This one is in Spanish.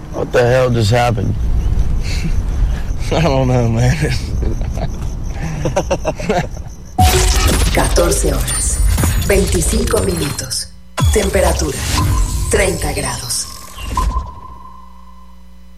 What the hell just happened? I don't know, man. 14 horas, 25 minutos. Temperatura, 30 grados.